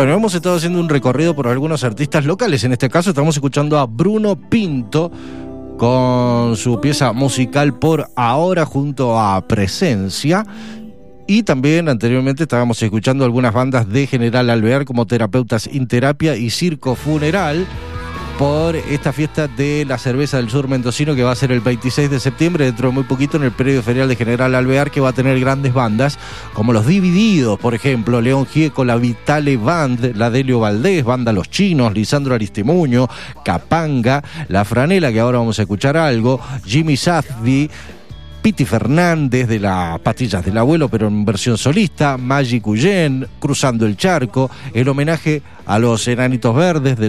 Bueno, hemos estado haciendo un recorrido por algunos artistas locales. En este caso estamos escuchando a Bruno Pinto con su pieza musical Por Ahora junto a Presencia. Y también anteriormente estábamos escuchando algunas bandas de General Alvear como Terapeutas Interapia y Circo Funeral por esta fiesta de la cerveza del sur mendocino que va a ser el 26 de septiembre, dentro de muy poquito, en el predio ferial de General Alvear, que va a tener grandes bandas como Los Divididos, por ejemplo, León Gieco, la Vitale Band, la Delio Valdés, Banda Los Chinos, Lisandro Aristimuño, Capanga, La Franela, que ahora vamos a escuchar algo, Jimmy Safdie, Piti Fernández de las Pastillas del Abuelo, pero en versión solista, Maggie Cuyen, Cruzando el Charco, el homenaje a los Enanitos Verdes de